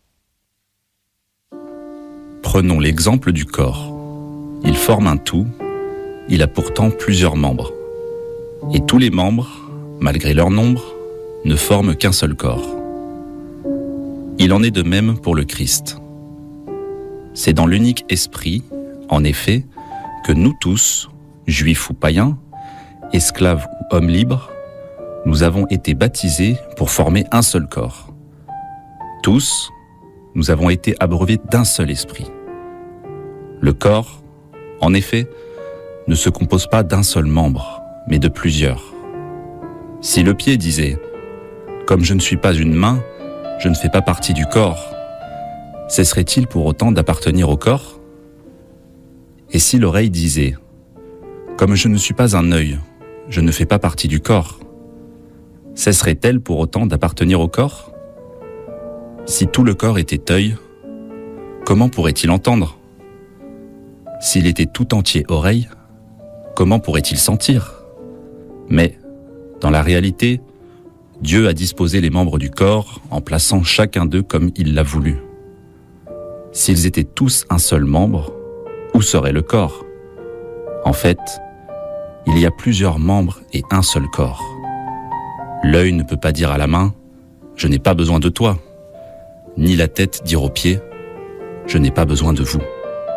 Prenons l'exemple du corps. Il forme un tout. Il a pourtant plusieurs membres. Et tous les membres, malgré leur nombre, ne forment qu'un seul corps. Il en est de même pour le Christ. C'est dans l'unique esprit, en effet, que nous tous, juifs ou païens, esclaves ou hommes libres, nous avons été baptisés pour former un seul corps. Tous, nous avons été abreuvés d'un seul esprit. Le corps, en effet, ne se compose pas d'un seul membre, mais de plusieurs. Si le pied disait « Comme je ne suis pas une main, je ne fais pas partie du corps », cesserait-il pour autant d'appartenir au corps ? Et si l'oreille disait « Comme je ne suis pas un œil, je ne fais pas partie du corps », cesserait-elle pour autant d'appartenir au corps ? Si tout le corps était œil, comment pourrait-il entendre ? S'il était tout entier oreille, comment pourrait-il sentir ? Mais, dans la réalité, Dieu a disposé les membres du corps en plaçant chacun d'eux comme il l'a voulu. S'ils étaient tous un seul membre, où serait le corps ? En fait, il y a plusieurs membres et un seul corps. L'œil ne peut pas dire à la main « Je n'ai pas besoin de toi », ni la tête dire aux pieds « Je n'ai pas besoin de vous ».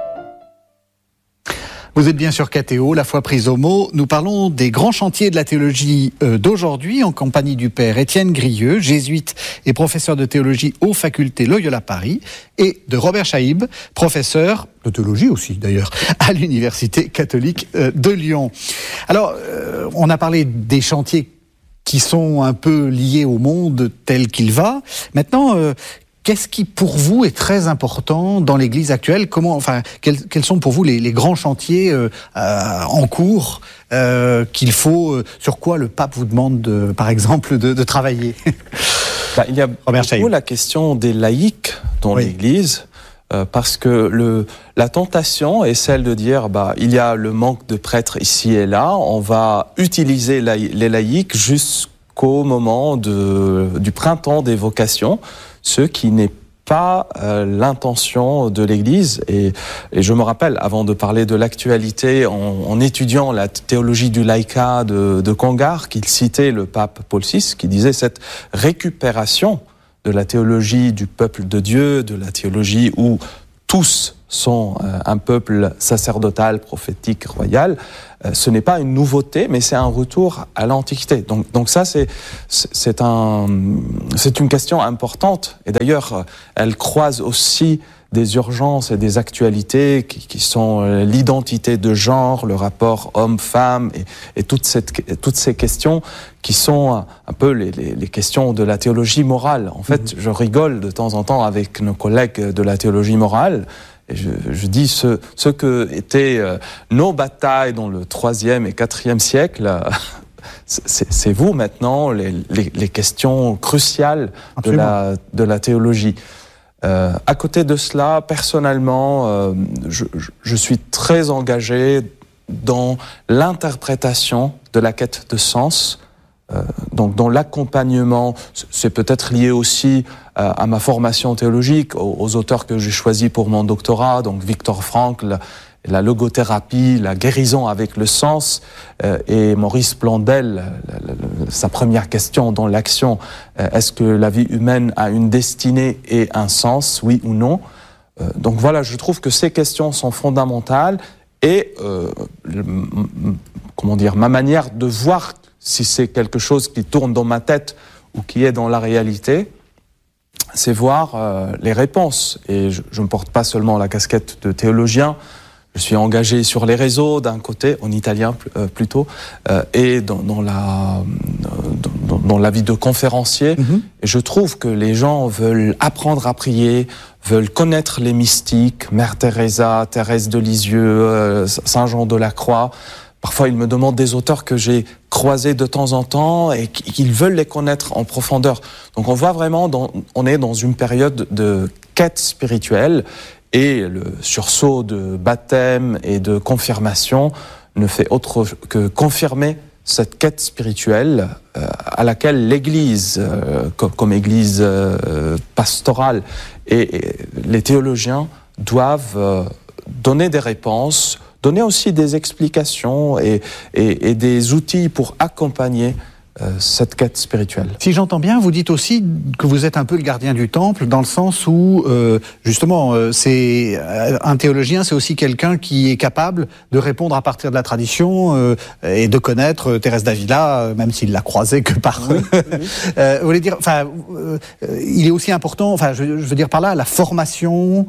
Vous êtes bien sur KTO, la foi prise au mot. Nous parlons des grands chantiers de la théologie d'aujourd'hui en compagnie du père Étienne Grieux, jésuite et professeur de théologie aux facultés Loyola Paris, et de Robert Chaïb, professeur de théologie aussi d'ailleurs à l'Université catholique de Lyon. Alors, on a parlé des chantiers qui sont un peu liés au monde tel qu'il va. Maintenant, qu'est-ce qui, pour vous, est très important dans l'Église actuelle ? Quels sont pour vous les grands chantiers en cours qu'il faut, sur quoi le pape vous demande, par exemple, de travailler ? Il y a beaucoup la question des laïcs dans l'Église, parce que la tentation est celle de dire, il y a le manque de prêtres ici et là, on va utiliser les laïcs jusqu'au moment du printemps des vocations, ce qui n'est pas l'intention de l'Église. Et je me rappelle, avant de parler de l'actualité, en étudiant la théologie du laïcat de Congar, qu'il citait le pape Paul VI, qui disait cette récupération de la théologie du peuple de Dieu, de la théologie où tous sont un peuple sacerdotal, prophétique, royal. Ce n'est pas une nouveauté, mais c'est un retour à l'Antiquité. Donc ça, c'est une question importante. Et d'ailleurs, elle croise aussi des urgences et des actualités qui sont l'identité de genre, le rapport homme-femme et toutes ces questions qui sont un peu les questions de la théologie morale. En fait, je rigole de temps en temps avec nos collègues de la théologie morale. Et je dis ce que étaient nos batailles dans le 3e et 4e siècle, c'est vous maintenant les questions cruciales de la théologie. À côté de cela, personnellement, je suis très engagé dans l'interprétation de la quête de sens. Donc dans l'accompagnement, c'est peut-être lié aussi à ma formation théologique, aux auteurs que j'ai choisis pour mon doctorat, donc Viktor Frankl, la logothérapie, la guérison avec le sens, et Maurice Blondel, sa première question dans l'action, est-ce que la vie humaine a une destinée et un sens, oui ou non? Donc voilà, je trouve que ces questions sont fondamentales et ma manière de voir si c'est quelque chose qui tourne dans ma tête ou qui est dans la réalité, c'est voir les réponses. Et je ne porte pas seulement la casquette de théologien, je suis engagé sur les réseaux d'un côté, en italien plutôt, et dans la vie de conférencier. Et je trouve que les gens veulent apprendre à prier, veulent connaître les mystiques, Mère Teresa, Thérèse de Lisieux, Saint Jean de la Croix. Parfois, ils me demandent des auteurs que j'ai croisés de temps en temps et qu'ils veulent les connaître en profondeur. Donc on voit vraiment, on est dans une période de quête spirituelle et le sursaut de baptême et de confirmation ne fait autre que confirmer cette quête spirituelle à laquelle l'Église, comme Église pastorale et les théologiens doivent donner des réponses, donner aussi des explications et des outils pour accompagner cette quête spirituelle. Si j'entends bien, vous dites aussi que vous êtes un peu le gardien du temple, dans le sens où, justement, c'est un théologien, c'est aussi quelqu'un qui est capable de répondre à partir de la tradition et de connaître Thérèse d'Avila, même s'il l'a croisée que par... Oui. Vous voulez dire, il est aussi important, je veux dire par là, la formation,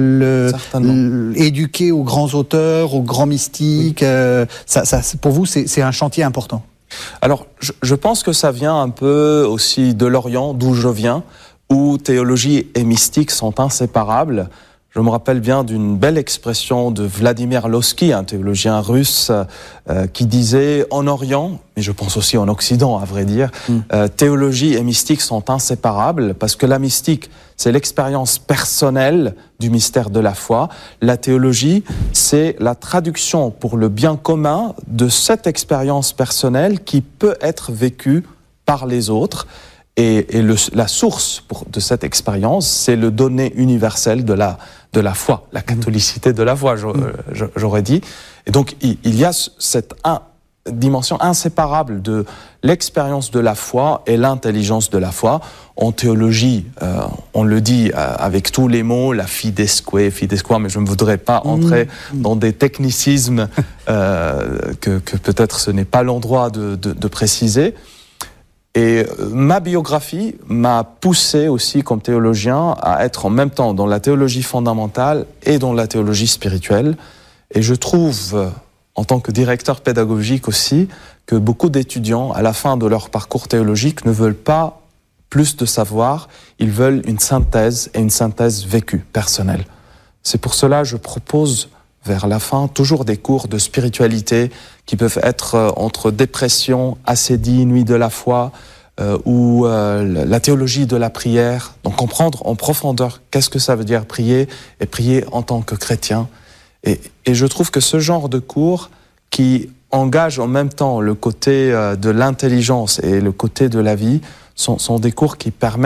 éduquer aux grands auteurs, aux grands mystiques, ça, pour vous, c'est un chantier important. Alors, je pense que ça vient un peu aussi de l'Orient, d'où je viens, où théologie et mystique sont inséparables. Je me rappelle bien d'une belle expression de Vladimir Lossky, un théologien russe, qui disait en Orient, mais je pense aussi en Occident, à vrai dire, théologie et mystique sont inséparables, parce que la mystique, c'est l'expérience personnelle du mystère de la foi. La théologie, c'est la traduction pour le bien commun de cette expérience personnelle qui peut être vécue par les autres. Et la source de cette expérience, c'est le donné universel de la foi, la catholicité de la foi, j'aurais dit. Et donc, il y a cette dimension inséparable de l'expérience de la foi et l'intelligence de la foi. En théologie, on le dit avec tous les mots, la fidesque, mais je ne voudrais pas entrer dans des technicismes que peut-être ce n'est pas l'endroit de préciser. Et ma biographie m'a poussé aussi comme théologien à être en même temps dans la théologie fondamentale et dans la théologie spirituelle. Et je trouve, en tant que directeur pédagogique aussi, que beaucoup d'étudiants, à la fin de leur parcours théologique, ne veulent pas plus de savoir, ils veulent une synthèse et une synthèse vécue, personnelle. C'est pour cela que je propose vers la fin toujours des cours de spiritualité qui peuvent être entre dépression, ascédie, nuit de la foi, ou la théologie de la prière. Donc comprendre en profondeur qu'est-ce que ça veut dire prier et prier en tant que chrétien. Et je trouve que ce genre de cours qui engage en même temps le côté de l'intelligence et le côté de la vie sont des cours qui permettent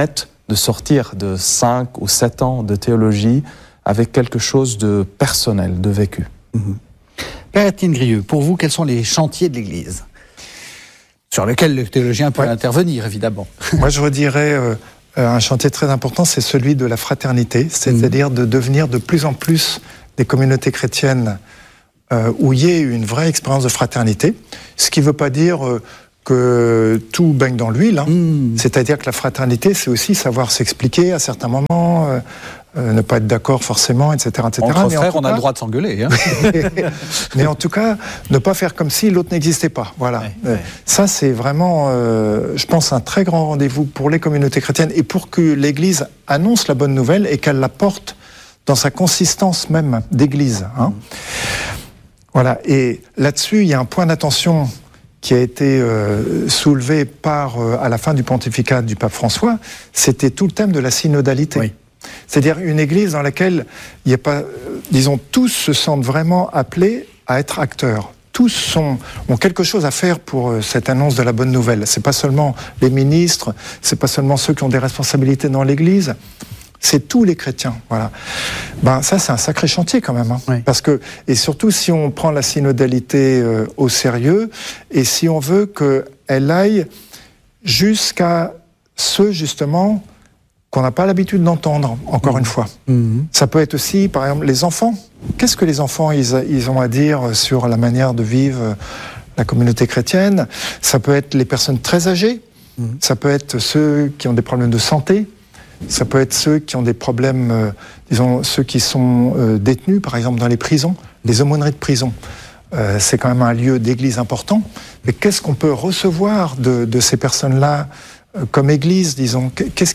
de sortir de 5 ou 7 ans de théologie avec quelque chose de personnel, de vécu. Père Étienne Grieux, pour vous, quels sont les chantiers de l'Église sur lesquels le théologien peut intervenir, évidemment? Moi, je redirais un chantier très important, c'est celui de la fraternité, c'est-à-dire de devenir de plus en plus des communautés chrétiennes où il y ait une vraie expérience de fraternité, ce qui ne veut pas dire que tout baigne dans l'huile, c'est-à-dire que la fraternité, c'est aussi savoir s'expliquer à certains moments, ne pas être d'accord forcément, etc. Entre frères, on a le droit de s'engueuler. Hein. Mais en tout cas, ne pas faire comme si l'autre n'existait pas. Voilà. Ça, c'est vraiment, je pense, un très grand rendez-vous pour les communautés chrétiennes et pour que l'Église annonce la bonne nouvelle et qu'elle la porte dans sa consistance même d'Église. Hein. Voilà. Et là-dessus, il y a un point d'attention qui a été soulevé à la fin du pontificat du pape François, c'était tout le thème de la synodalité. Oui. C'est-à-dire une église dans laquelle il n'y a pas, disons, tous se sentent vraiment appelés à être acteurs. Tous ont quelque chose à faire pour cette annonce de la bonne nouvelle. C'est pas seulement les ministres, c'est pas seulement ceux qui ont des responsabilités dans l'église, c'est tous les chrétiens. Voilà. Ben, ça, c'est un sacré chantier quand même. Hein. Oui. Parce que, et surtout si on prend la synodalité au sérieux, et si on veut qu'elle aille jusqu'à ceux, justement, qu'on n'a pas l'habitude d'entendre, encore une fois. Ça peut être aussi, par exemple, les enfants. Qu'est-ce que les enfants, ils ont à dire sur la manière de vivre la communauté chrétienne? Ça peut être les personnes très âgées. Ça peut être ceux qui ont des problèmes de santé. Ça peut être ceux qui ont des problèmes, disons, ceux qui sont détenus, par exemple, dans les prisons, les aumôneries de prison. C'est quand même un lieu d'église important. Mais qu'est-ce qu'on peut recevoir de ces personnes-là comme église, disons?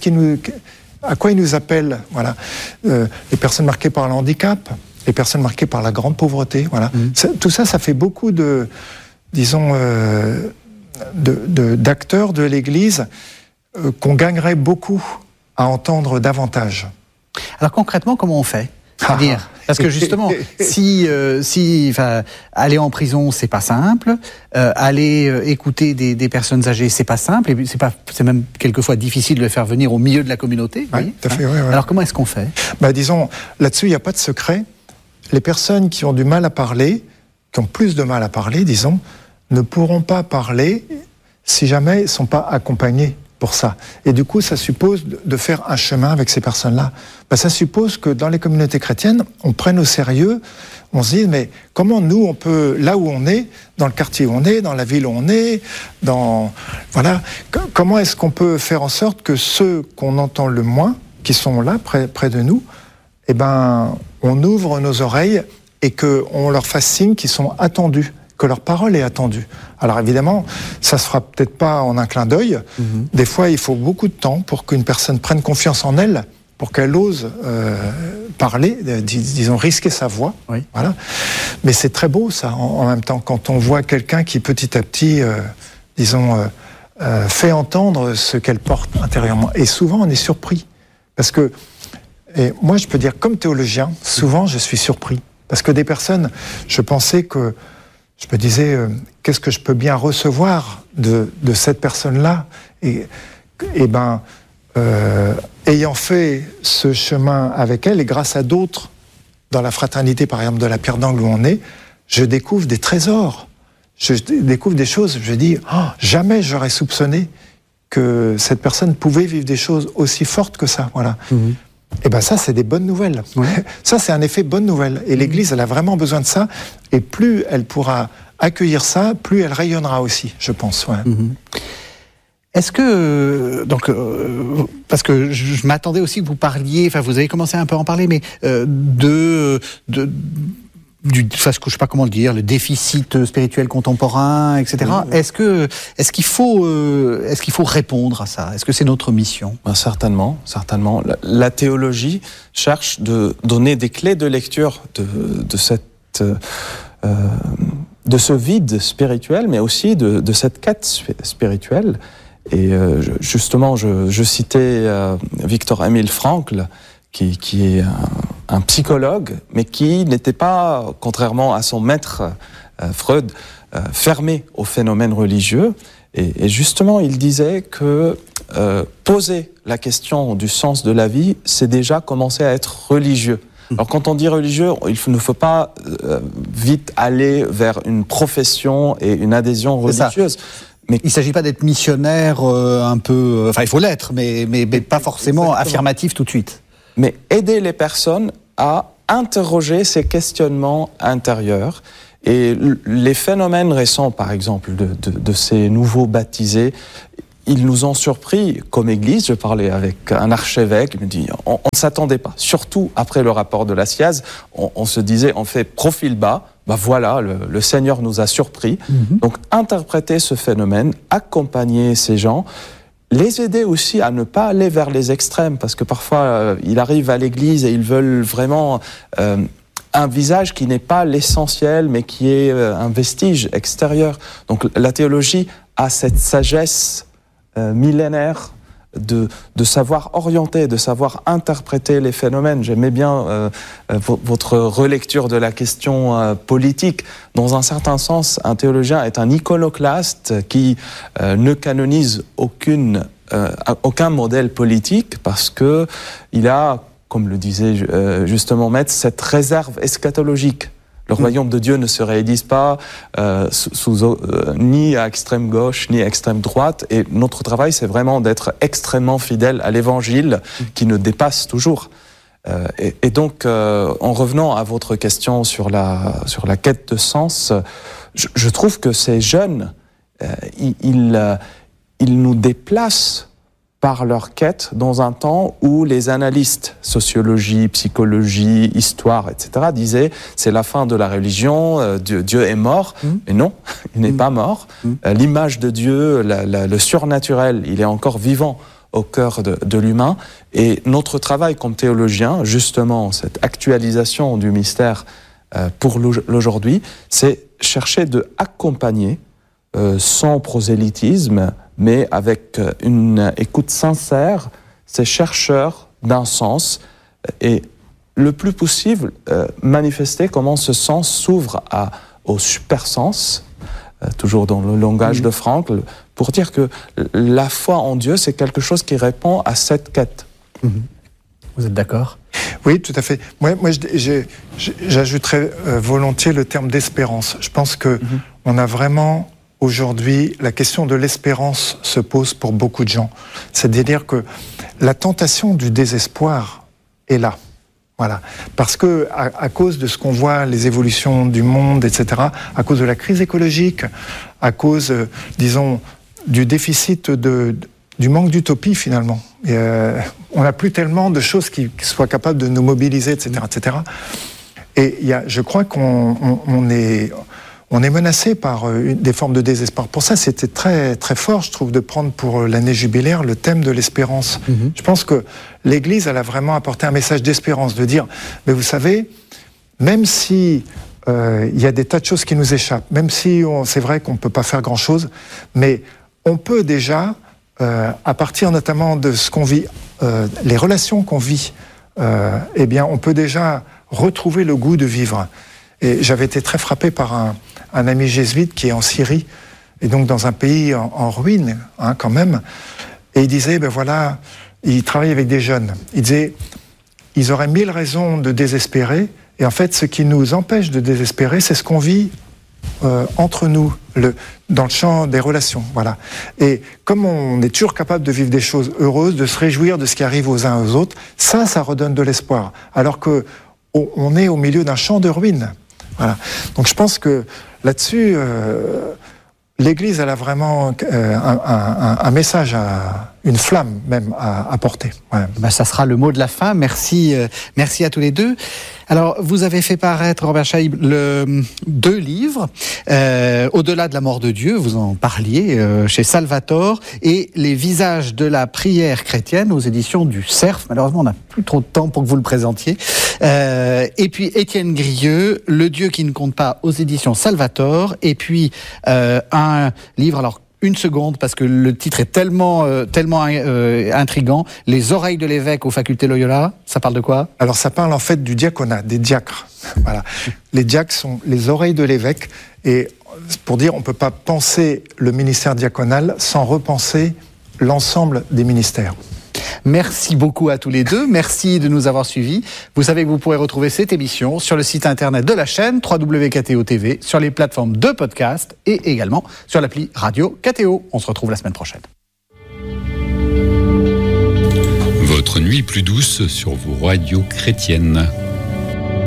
À quoi ils nous appellent? Voilà. Les personnes marquées par le handicap, les personnes marquées par la grande pauvreté. Voilà. Tout ça, ça fait beaucoup de, disons, d'acteurs de l'église qu'on gagnerait beaucoup à entendre davantage. Alors concrètement, comment on fait? C'est-à-dire, parce que justement, aller en prison, c'est pas simple. Aller écouter des personnes âgées, c'est pas simple. Et c'est même quelquefois difficile de le faire venir au milieu de la communauté. Oui, tout à fait. Oui. Alors comment est-ce qu'on fait? Disons, là-dessus, il n'y a pas de secret. Les personnes qui ont du mal à parler, qui ont plus de mal à parler, disons, ne pourront pas parler si jamais ils ne sont pas accompagnés pour ça. Et du coup, ça suppose de faire un chemin avec ces personnes-là. Ça suppose que dans les communautés chrétiennes, on prenne au sérieux, on se dise, mais comment nous, on peut, là où on est, dans le quartier où on est, dans la ville où on est, comment est-ce qu'on peut faire en sorte que ceux qu'on entend le moins, qui sont là, près de nous, on ouvre nos oreilles et qu'on leur fasse signe qu'ils sont attendus, que leur parole est attendue. Alors évidemment, ça se fera peut-être pas en un clin d'œil. Des fois, il faut beaucoup de temps pour qu'une personne prenne confiance en elle, pour qu'elle ose parler, disons risquer sa voix. Oui. Voilà. Mais c'est très beau ça, en même temps, quand on voit quelqu'un qui petit à petit, fait entendre ce qu'elle porte intérieurement. Et souvent, on est surpris. Parce que, et moi, je peux dire, comme théologien, souvent, je suis surpris. Parce que des personnes, je me disais, qu'est-ce que je peux bien recevoir de cette personne-là? Ayant fait ce chemin avec elle, et grâce à d'autres, dans la fraternité, par exemple, de la Pierre d'Angle où on est, je découvre des trésors. Je découvre des choses, je dis, jamais j'aurais soupçonné que cette personne pouvait vivre des choses aussi fortes que ça. Voilà. Ça, c'est des bonnes nouvelles. Oui. Ça, c'est un effet bonne nouvelle. Et l'Église, elle a vraiment besoin de ça. Et plus elle pourra accueillir ça, plus elle rayonnera aussi, je pense. Ouais. Est-ce que, parce que je m'attendais aussi que vous parliez, vous avez commencé un peu à en parler, mais je sais pas comment le dire, le déficit spirituel contemporain, etc. Oui. Est-ce qu'il faut répondre à ça? Est-ce que c'est notre mission? Certainement. La théologie cherche de donner des clés de lecture de ce vide spirituel, mais aussi de cette quête spirituelle. Et justement, je citais Viktor-Emil Frankl, qui est un psychologue, mais qui n'était pas, contrairement à son maître Freud, fermé aux phénomènes religieux. Et justement, il disait que poser la question du sens de la vie, c'est déjà commencer à être religieux. Alors quand on dit religieux, il ne faut pas vite aller vers une profession et une adhésion religieuse. Mais il ne s'agit pas d'être missionnaire un peu... Enfin, il faut l'être, mais pas forcément exactement affirmatif tout de suite. Mais aider les personnes à interroger ces questionnements intérieurs. Et les phénomènes récents, par exemple, de ces nouveaux baptisés, ils nous ont surpris comme Église. Je parlais avec un archevêque, il me dit on ne s'attendait pas. Surtout après le rapport de la SIAZ, on se disait on fait profil bas. Ben voilà, le Seigneur nous a surpris. Donc interpréter ce phénomène, accompagner ces gens, les aider aussi à ne pas aller vers les extrêmes, parce que parfois ils arrivent à l'Église et ils veulent vraiment un visage qui n'est pas l'essentiel, mais qui est un vestige extérieur. Donc la théologie a cette sagesse millénaire de savoir orienter, de savoir interpréter les phénomènes. J'aimais bien votre relecture de la question politique. Dans un certain sens, un théologien est un iconoclaste qui ne canonise aucun modèle politique parce que il a, comme le disait justement Maître, cette réserve eschatologique. Le royaume de Dieu ne se réalise pas ni à extrême gauche, ni à extrême droite. Et notre travail, c'est vraiment d'être extrêmement fidèle à l'évangile qui nous dépasse toujours. Et donc, en revenant à votre question sur la quête de sens, je trouve que ces jeunes, ils nous déplacent par leur quête dans un temps où les analystes, sociologie, psychologie, histoire, etc., disaient c'est la fin de la religion, Dieu est mort. Mais non, il n'est pas mort. L'image de Dieu, le surnaturel, il est encore vivant au cœur de l'humain. Et notre travail comme théologien, justement, cette actualisation du mystère pour l'aujourd'hui, c'est chercher de accompagner sans prosélytisme, mais avec une écoute sincère, ces chercheurs d'un sens, et le plus possible manifester comment ce sens s'ouvre au super-sens, toujours dans le langage de Frankl, pour dire que la foi en Dieu, c'est quelque chose qui répond à cette quête. Vous êtes d'accord ? Oui, tout à fait. Moi j'ajouterais volontiers le terme d'espérance. Je pense que on a vraiment... Aujourd'hui, la question de l'espérance se pose pour beaucoup de gens. C'est-à-dire que la tentation du désespoir est là. Voilà. Parce que, à cause de ce qu'on voit, les évolutions du monde, etc., à cause de la crise écologique, à cause, disons, du déficit du manque d'utopie, finalement. Et, on n'a plus tellement de choses qui soient capables de nous mobiliser, etc., etc. Et je crois qu'on est menacé par des formes de désespoir. Pour ça, c'était très, très fort, je trouve, de prendre pour l'année jubilaire le thème de l'espérance. Je pense que l'Église, elle a vraiment apporté un message d'espérance, de dire, mais vous savez, même si il y a des tas de choses qui nous échappent, même si c'est vrai qu'on ne peut pas faire grand-chose, mais on peut déjà, à partir notamment de ce qu'on vit, les relations qu'on vit, eh bien, on peut déjà retrouver le goût de vivre. Et j'avais été très frappé par un ami jésuite qui est en Syrie, et donc dans un pays en ruine, quand même. Et il disait, ben voilà, il travaille avec des jeunes. Il disait, ils auraient 1000 raisons de désespérer, et en fait, ce qui nous empêche de désespérer, c'est ce qu'on vit entre nous, dans le champ des relations. Voilà. Et comme on est toujours capable de vivre des choses heureuses, de se réjouir de ce qui arrive aux uns aux autres, ça redonne de l'espoir. Alors que on est au milieu d'un champ de ruines. Voilà. Donc je pense que là-dessus, l'Église, elle a vraiment un message, une flamme même à porter. Ouais. Ben, ça sera le mot de la fin. Merci à tous les deux. Alors, vous avez fait paraître, Robert Schaïb, 2 livres, Au-delà de la mort de Dieu, vous en parliez, chez Salvator, et Les visages de la prière chrétienne, aux éditions du Cerf. Malheureusement, on n'a plus trop de temps pour que vous le présentiez. Et puis, Étienne Grieux, Le Dieu qui ne compte pas, aux éditions Salvator, et puis un livre, alors, une seconde, parce que le titre est tellement intriguant. Les oreilles de l'évêque aux facultés Loyola, ça parle de quoi ? Alors ça parle en fait du diaconat, des diacres. Voilà. Les diacres sont les oreilles de l'évêque, et pour dire on ne peut pas penser le ministère diaconal sans repenser l'ensemble des ministères. Merci beaucoup à tous les deux. Merci de nous avoir suivis. Vous savez que vous pourrez retrouver cette émission sur le site internet de la chaîne www.KTO TV, sur les plateformes de podcast et également sur l'appli Radio KTO. On se retrouve la semaine prochaine. Votre nuit plus douce sur vos radios chrétiennes.